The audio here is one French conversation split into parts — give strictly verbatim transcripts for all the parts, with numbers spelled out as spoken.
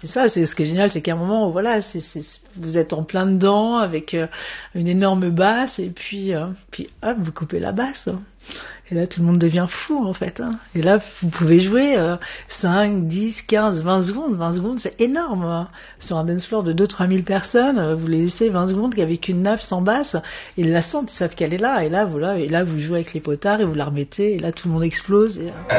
C'est ça, c'est ce qui est génial, c'est qu'à un moment, voilà, c'est, c'est, vous êtes en plein dedans avec euh, une énorme basse et puis, euh, puis hop, vous coupez la basse. Hein. Et là, tout le monde devient fou, en fait. Hein. Et là, vous pouvez jouer euh, cinq, dix, quinze, vingt secondes. vingt secondes, c'est énorme. Hein. Sur un dance floor de deux à trois mille personnes, vous les laissez vingt secondes avec une nappe sans basse. Et ils la sentent, ils savent qu'elle est là. Et là, voilà, et là, vous jouez avec les potards et vous la remettez. Et là, tout le monde explose. Et, euh...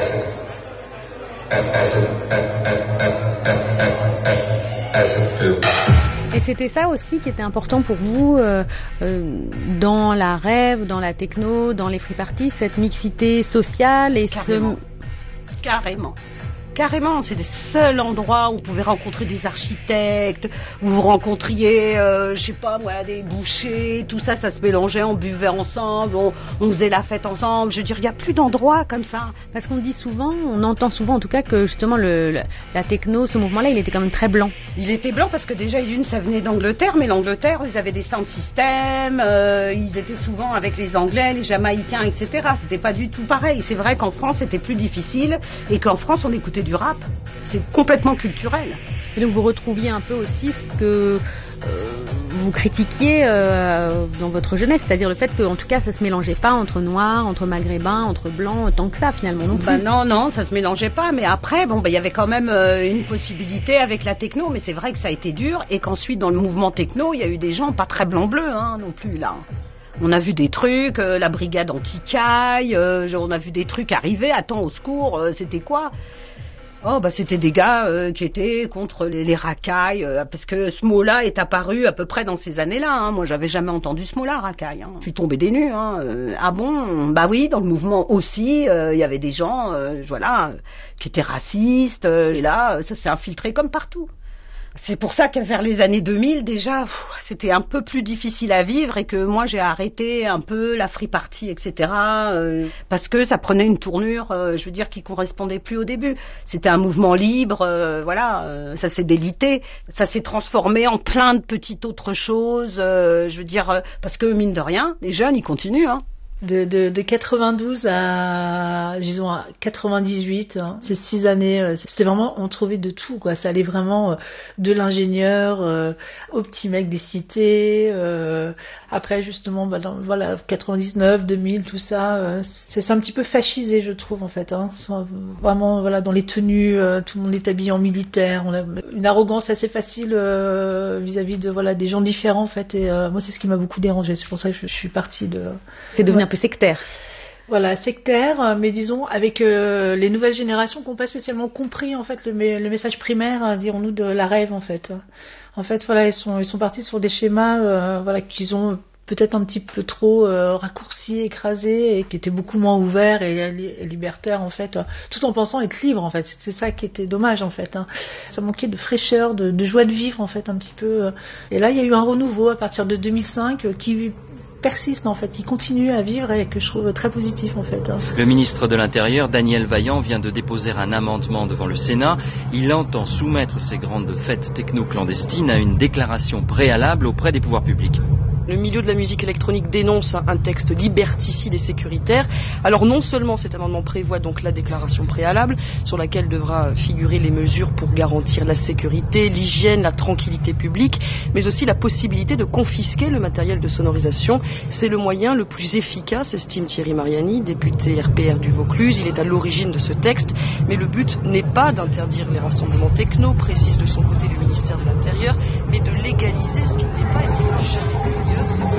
Et c'était ça aussi qui était important pour vous euh, euh, dans la rave, dans la techno, dans les free parties, cette mixité sociale et Carrément. ce... Carrément. Carrément, c'est des seuls endroits où vous pouvez rencontrer des architectes, où vous rencontriez, euh, je sais pas moi, des bouchers, tout ça, ça se mélangeait, on buvait ensemble, on, on faisait la fête ensemble. Je veux dire, il n'y a plus d'endroits comme ça. Parce qu'on dit souvent, on entend souvent en tout cas que justement le, le, la techno, ce mouvement-là, il était quand même très blanc. Il était blanc parce que déjà, d'une, ça venait d'Angleterre, mais l'Angleterre, ils avaient des sound systems, euh, ils étaient souvent avec les Anglais, les Jamaïcains, et cetera. C'était pas du tout pareil. C'est vrai qu'en France, c'était plus difficile et qu'en France, on écoutait du rap. C'est complètement culturel. Et donc vous retrouviez un peu aussi ce que euh, vous critiquiez euh, dans votre jeunesse, c'est-à-dire le fait qu'en tout cas ça se mélangeait pas entre noirs, entre maghrébins, entre blancs, tant que ça finalement non plus. Bah non, non, ça se mélangeait pas, mais après, bon, bah il y avait quand même euh, une possibilité avec la techno, mais c'est vrai que ça a été dur et qu'ensuite dans le mouvement techno, il y a eu des gens pas très blanc-bleu hein, non plus là. On a vu des trucs, euh, la brigade anti-caille, euh, on a vu des trucs arriver, attends au secours, euh, c'était quoi ? Oh bah c'était des gars euh, qui étaient contre les, les racailles, euh, parce que ce mot-là est apparu à peu près dans ces années-là. Hein. Moi j'avais jamais entendu ce mot-là, racaille. Hein. Je suis tombée des nues. Hein. Euh, ah bon ? Bah oui, dans le mouvement aussi, il euh, y avait des gens, euh, voilà, euh, qui étaient racistes. Euh, et là, ça s'est infiltré comme partout. C'est pour ça que vers les années deux mille, déjà, pff, c'était un peu plus difficile à vivre et que moi, j'ai arrêté un peu la free party, et cetera. Euh, parce que ça prenait une tournure, euh, je veux dire, qui correspondait plus au début. C'était un mouvement libre, euh, voilà, euh, ça s'est délité. Ça s'est transformé en plein de petites autres choses, euh, je veux dire, euh, parce que, mine de rien, les jeunes, ils continuent, hein. De, de, de quatre-vingt-douze à, disons, à quatre-vingt-dix-huit, hein, ces six années, c'était vraiment, on trouvait de tout, quoi. Ça allait vraiment de l'ingénieur euh, au petit mec des cités. Euh, après, justement, bah, dans, voilà, quatre-vingt-dix-neuf, deux mille, tout ça, euh, c'est, c'est un petit peu fascisé, je trouve, en fait. Hein. Vraiment, voilà, dans les tenues, euh, tout le monde est habillé en militaire. On a une arrogance assez facile euh, vis-à-vis de, voilà, des gens différents, en fait. Et euh, moi, c'est ce qui m'a beaucoup dérangé. C'est pour ça que je, je suis partie de. C'est devenu ouais. un peu sectaire. Voilà, sectaire, mais disons avec euh, les nouvelles générations qui n'ont pas spécialement compris en fait le, le message primaire, dirons-nous, de la rave en fait. En fait, voilà, ils sont ils sont partis sur des schémas, euh, voilà, qu'ils ont peut-être un petit peu trop euh, raccourcis, écrasés, et qui étaient beaucoup moins ouverts et, et libertaires en fait, euh, tout en pensant être libre en fait. C'est ça qui était dommage en fait. Hein. Ça manquait de fraîcheur, de, de joie de vivre en fait un petit peu. Et là, il y a eu un renouveau à partir de deux mille cinq euh, qui persiste en fait, qui continue à vivre et que je trouve très positif en fait. Le ministre de l'Intérieur, Daniel Vaillant, vient de déposer un amendement devant le Sénat. Il entend soumettre ces grandes fêtes techno-clandestines à une déclaration préalable auprès des pouvoirs publics. Le milieu de la musique électronique dénonce un texte liberticide et sécuritaire. Alors non seulement cet amendement prévoit donc la déclaration préalable sur laquelle devra figurer les mesures pour garantir la sécurité, l'hygiène, la tranquillité publique, mais aussi la possibilité de confisquer le matériel de sonorisation. C'est le moyen le plus efficace, estime Thierry Mariani, député R P R du Vaucluse. Il est à l'origine de ce texte, mais le but n'est pas d'interdire les rassemblements techno, précise de son côté le ministère de l'Intérieur, mais de légaliser ce qui n'est pas et ce qui n'a jamais été d'ailleurs.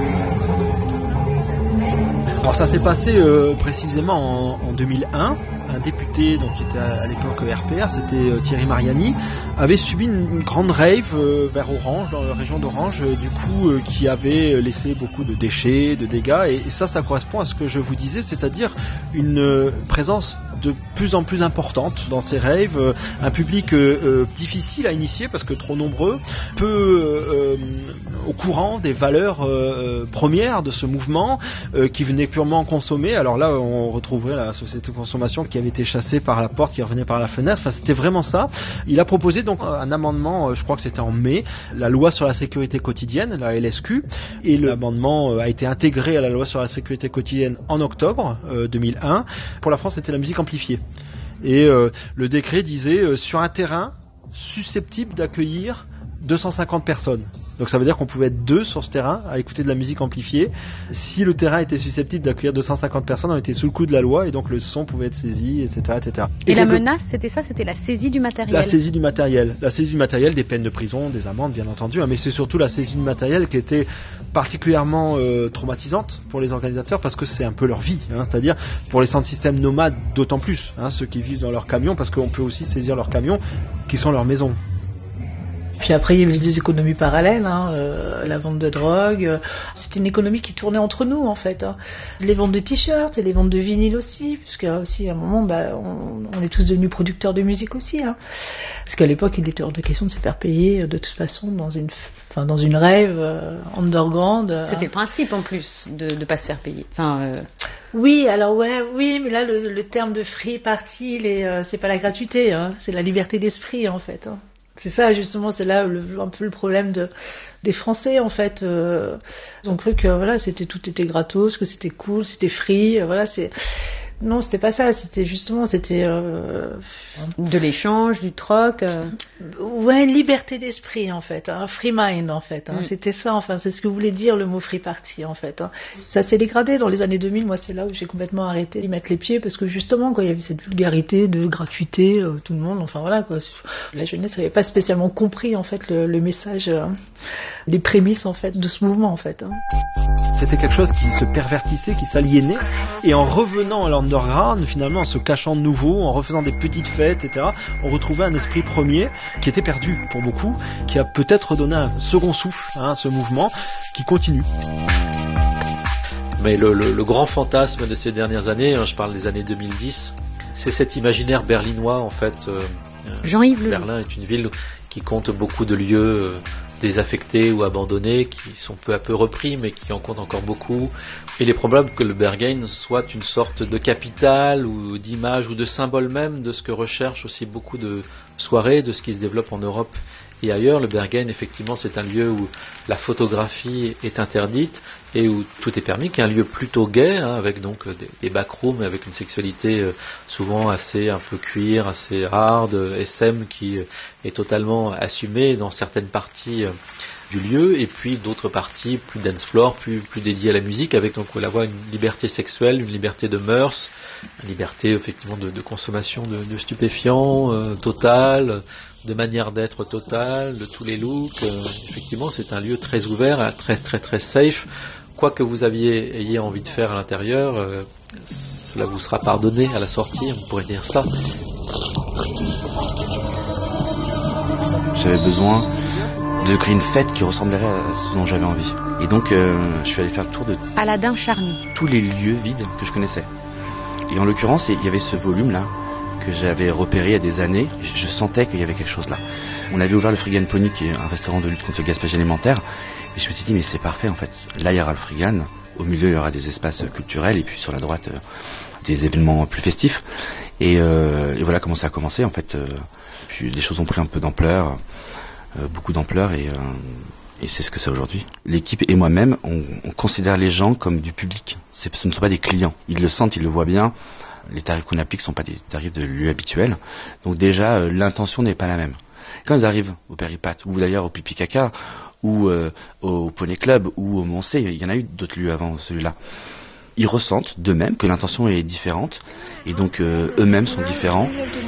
Alors ça s'est passé euh, précisément en, en deux mille un. Un député donc, qui était à, à l'époque R P R, c'était euh, Thierry Mariani, avait subi une, une grande rave euh, vers Orange, dans la région d'Orange, euh, du coup euh, qui avait laissé beaucoup de déchets, de dégâts, et, et ça, ça correspond à ce que je vous disais, c'est-à-dire une euh, présence de plus en plus importante dans ces raves, euh, un public euh, euh, difficile à initier parce que trop nombreux, peu euh, euh, au courant des valeurs euh, premières de ce mouvement, euh, qui venait purement consommer. Alors là, on retrouverait la société de consommation qui avait été chassée par la porte, qui revenait par la fenêtre. Enfin, c'était vraiment ça. Il a proposé donc un amendement, je crois que c'était en mai, la loi sur la sécurité quotidienne, la L S Q, et l'amendement a été intégré à la loi sur la sécurité quotidienne en octobre euh, deux mille un. Pour la France, c'était la musique amplifiée. Et euh, le décret disait euh, sur un terrain susceptibles d'accueillir deux cent cinquante personnes. Donc ça veut dire qu'on pouvait être deux sur ce terrain à écouter de la musique amplifiée. Si le terrain était susceptible d'accueillir deux cent cinquante personnes, on était sous le coup de la loi et donc le son pouvait être saisi, et cetera, et cetera. Et, et la quelque... menace, c'était ça, c'était la saisie du matériel. La saisie du matériel, la saisie du matériel, des peines de prison, des amendes, bien entendu, hein, mais c'est surtout la saisie du matériel qui était particulièrement euh, traumatisante pour les organisateurs parce que c'est un peu leur vie, hein, c'est-à-dire pour les centres systèmes nomades d'autant plus, hein, ceux qui vivent dans leurs camions, parce qu'on peut aussi saisir leurs camions qui sont leurs maisons. Puis après, il y avait des économies parallèles, hein, euh, la vente de drogue. Euh, c'était une économie qui tournait entre nous, en fait. Hein. Les ventes de t-shirts et les ventes de vinyles aussi, puisque aussi, à un moment, bah, on, on est tous devenus producteurs de musique aussi. Hein. Parce qu'à l'époque, il était hors de question de se faire payer, de toute façon, dans une, enfin, dans une rave euh, underground. Euh. C'était le principe, en plus, de ne pas se faire payer. Enfin... Euh... Oui, alors ouais, oui, mais là, le, le terme de free party, les, euh, c'est pas la gratuité, hein, c'est la liberté d'esprit, en fait. Hein. C'est ça, justement, c'est là le, un peu le problème de, des Français, en fait. Euh, ils ont cru que voilà, c'était, tout était gratos, que c'était cool, c'était free. Euh, voilà, c'est... Non, c'était pas ça. C'était justement, c'était... Euh... De l'échange, du troc. Euh... Ouais, une liberté d'esprit, en fait. Un hein, free mind, en fait. Hein. Mm. C'était ça, enfin, c'est ce que voulait dire le mot free party, en fait. Hein. Ça s'est dégradé dans les années deux mille. Moi, c'est là où j'ai complètement arrêté d'y mettre les pieds parce que justement, quoi, il y avait cette vulgarité de gratuité, euh, tout le monde, enfin voilà, quoi. La jeunesse n'avait pas spécialement compris, en fait, le, le message, euh, les prémices, en fait, de ce mouvement, en fait. Hein. C'était quelque chose qui se pervertissait, qui s'aliénait, et en revenant à l'underground, finalement, en se cachant de nouveau, en refaisant des petites fêtes, et cetera, on retrouvait un esprit premier qui était perdu pour beaucoup, qui a peut-être donné un second souffle hein, à ce mouvement, qui continue. Mais le, le, le grand fantasme de ces dernières années, hein, je parle des années deux mille dix, c'est cet imaginaire berlinois, en fait. Euh, Jean-Yves Berlin est une ville qui compte beaucoup de lieux euh, désaffectés ou abandonnés, qui sont peu à peu repris, mais qui en comptent encore beaucoup. Il est probable que le Berghain soit une sorte de capitale ou d'image ou de symbole même de ce que recherchent aussi beaucoup de soirées, de ce qui se développe en Europe et ailleurs. Le Berghain, effectivement, c'est un lieu où la photographie est interdite et où tout est permis, qui est un lieu plutôt gay, hein, avec donc des, des backrooms, avec une sexualité euh, souvent assez un peu cuir, assez hard, S M, qui euh, est totalement assumée dans certaines parties euh, du lieu, et puis d'autres parties plus dance floor, plus, plus dédiées à la musique, avec donc on la voit une liberté sexuelle, une liberté de mœurs, une liberté effectivement de, de consommation de, de stupéfiants euh, totale, de manière d'être totale, de tous les looks. Euh, effectivement, c'est un lieu très ouvert, très très très safe. Quoi que vous aviez ayez envie de faire à l'intérieur, euh, cela vous sera pardonné à la sortie, on pourrait dire ça. J'avais besoin de créer une fête qui ressemblerait à ce dont j'avais envie. Et donc, euh, je suis allé faire le tour de Aladin Charny. tous les lieux vides que je connaissais. Et en l'occurrence, il y avait ce volume-là que j'avais repéré il y a des années. Je sentais qu'il y avait quelque chose là. On avait ouvert le Frigan Pony, qui est un restaurant de lutte contre le gaspillage alimentaire. Et je me suis dit, mais c'est parfait en fait. Là, il y aura le Frigan. Au milieu, il y aura des espaces culturels. Et puis sur la droite, euh, des événements plus festifs. Et, euh, et voilà comment ça a commencé en fait. Euh, puis les choses ont pris un peu d'ampleur. Euh, beaucoup d'ampleur. Et, euh, et c'est ce que c'est aujourd'hui. L'équipe et moi-même, on, on considère les gens comme du public. C'est, ce ne sont pas des clients. Ils le sentent, ils le voient bien. Les tarifs qu'on applique ne sont pas des tarifs de lieu habituels. Donc déjà, euh, l'intention n'est pas la même. Quand ils arrivent au Péripat, ou d'ailleurs au Pipi Caca, ou euh, au Poney Club, ou au Moncé, il y en a eu d'autres lieux avant celui-là, ils ressentent d'eux-mêmes que l'intention est différente, et donc euh, eux-mêmes sont différents.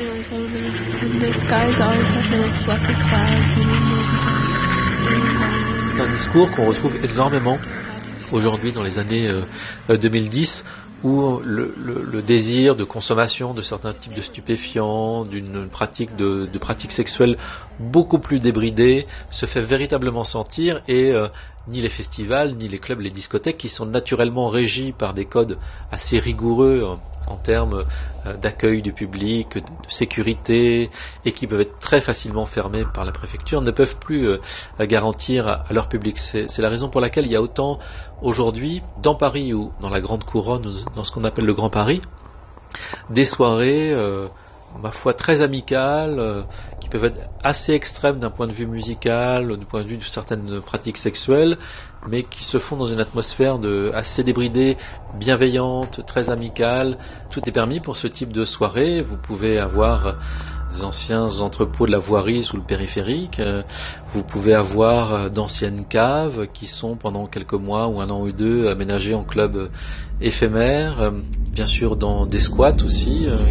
C'est un discours qu'on retrouve énormément aujourd'hui dans les années euh, deux mille dix, où le, le, le désir de consommation de certains types de stupéfiants, d'une pratique de, de pratiques sexuelles beaucoup plus débridée, se fait véritablement sentir, et euh, ni les festivals, ni les clubs, les discothèques, qui sont naturellement régis par des codes assez rigoureux en, en termes euh, d'accueil du public, de, de sécurité, et qui peuvent être très facilement fermés par la préfecture, ne peuvent plus euh, garantir à, à leur public. C'est, c'est la raison pour laquelle il y a autant aujourd'hui, dans Paris ou dans la Grande Couronne, dans ce qu'on appelle le Grand Paris, des soirées, euh, ma foi, très amicales, euh, qui peuvent être assez extrêmes d'un point de vue musical, du point de vue de certaines pratiques sexuelles, mais qui se font dans une atmosphère de, assez débridée, bienveillante, très amicale. Tout est permis pour ce type de soirée. Vous pouvez avoir des anciens entrepôts de la voirie sous le périphérique. Euh, vous pouvez avoir euh, d'anciennes caves qui sont pendant quelques mois ou un an ou deux aménagées en clubs éphémères. Euh, bien sûr dans des squats aussi. Euh.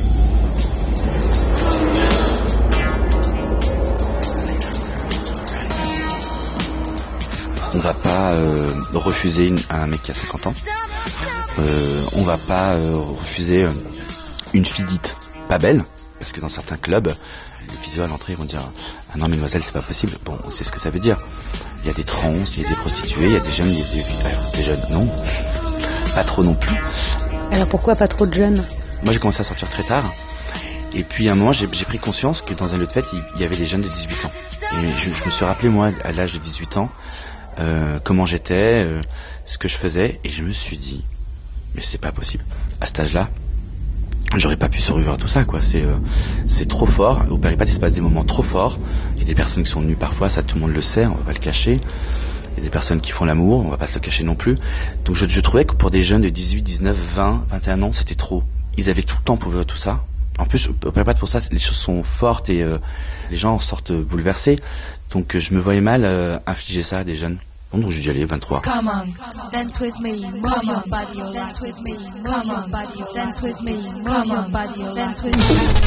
On va pas euh, refuser une, un mec qui a cinquante ans. Euh, on va pas euh, refuser euh, une fille dite pas belle, parce que dans certains clubs, les physios à l'entrée vont dire ah non mesdemoiselle c'est pas possible. Bon, on sait ce que ça veut dire. Il y a des trans, il y a des prostituées, il y a des jeunes, il y a des, alors, des jeunes non, pas trop non plus. Alors pourquoi pas trop de jeunes? Moi j'ai commencé à sortir très tard. Et puis à un moment j'ai, j'ai pris conscience que dans un lieu de fête il y avait des jeunes de dix-huit ans. Et je, je me suis rappelé moi à l'âge de dix-huit ans euh, comment j'étais, euh, ce que je faisais, et je me suis dit mais c'est pas possible. À cet âge-là, j'aurais pas pu survivre à tout ça, quoi. C'est euh, c'est trop fort. Au Péripat, il se passe des moments trop forts. Il y a des personnes qui sont nues parfois, ça tout le monde le sait, on va pas le cacher. Il y a des personnes qui font l'amour, on va pas se le cacher non plus. Donc je, je trouvais que pour des jeunes de dix-huit, dix-neuf, vingt, vingt et un ans, c'était trop. Ils avaient tout le temps pour vivre tout ça. En plus, au Péripat, pour ça, les choses sont fortes et euh, les gens en sortent bouleversés. Donc je me voyais mal euh, infliger ça à des jeunes. Donc j'ai dit allez, vingt-trois. Come on, dance with me, move your body, dance with me, move your body, dance with me, move your body, dance with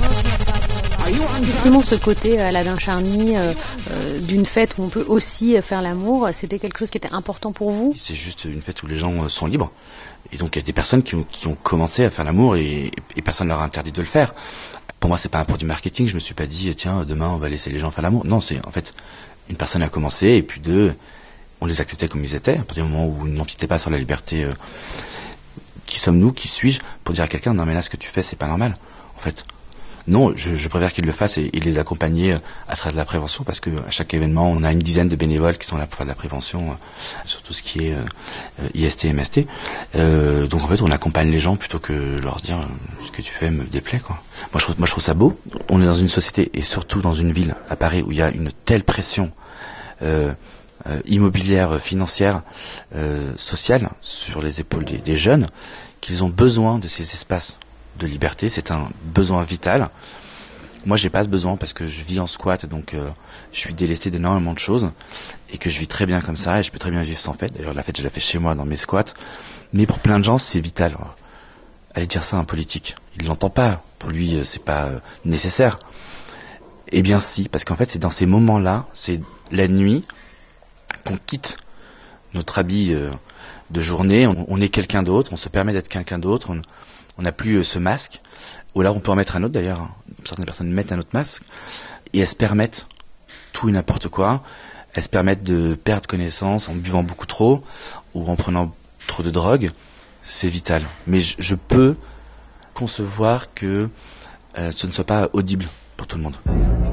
me. Justement, ce côté Aladdin Charny euh, euh, d'une fête où on peut aussi faire l'amour, c'était quelque chose qui était important pour vous? C'est juste une fête où les gens sont libres. Et donc il y a des personnes qui ont, qui ont commencé à faire l'amour et, et personne ne leur a interdit de le faire. Pour moi, c'est pas un produit marketing. Je me suis pas dit tiens demain on va laisser les gens faire l'amour. Non, c'est en fait une personne a commencé et puis deux. On les acceptait comme ils étaient, à partir du moment où ils n'empiétaient pas sur la liberté. Euh, qui sommes-nous, qui suis-je, pour dire à quelqu'un, non mais là ce que tu fais c'est pas normal, en fait. Non, je, je préfère qu'ils le fassent et, et les accompagner à travers de la prévention, parce que à chaque événement, on a une dizaine de bénévoles qui sont là pour faire de la prévention, euh, sur tout ce qui est euh, I S T, M S T. Euh, donc en fait, on accompagne les gens plutôt que leur dire, euh, ce que tu fais me déplaît, quoi. Moi je, trouve, moi je trouve ça beau. On est dans une société, et surtout dans une ville, à Paris, où il y a une telle pression, euh, Euh, immobilière, financière, euh, sociale sur les épaules des, des jeunes, qu'ils ont besoin de ces espaces de liberté. C'est un besoin vital. Moi j'ai pas ce besoin parce que je vis en squat, donc euh, je suis délesté d'énormément de choses et que je vis très bien comme ça et je peux très bien vivre sans fête. D'ailleurs la fête je la fais chez moi dans mes squats, mais pour plein de gens c'est vital. Allez dire ça à un politique, il l'entend pas, pour lui c'est pas euh, nécessaire. Eh bien si, parce qu'en fait c'est dans ces moments là, c'est la nuit qu'on quitte notre habit euh, de journée, on, on est quelqu'un d'autre, on se permet d'être quelqu'un d'autre, on n'a plus euh, ce masque, ou alors on peut en mettre un autre d'ailleurs, hein. Certaines personnes mettent un autre masque, et elles se permettent tout et n'importe quoi, elles se permettent de perdre connaissance en buvant beaucoup trop, ou en prenant trop de drogue, c'est vital. Mais je, je peux concevoir que euh, ce ne soit pas audible pour tout le monde.